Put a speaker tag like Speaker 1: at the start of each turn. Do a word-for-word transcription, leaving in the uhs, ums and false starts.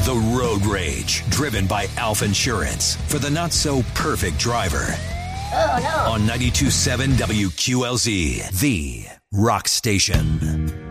Speaker 1: The Road Rage, driven by Alf Insurance, for the not-so-perfect driver.
Speaker 2: Oh, no.
Speaker 1: On ninety-two point seven W Q L Z, the rock station.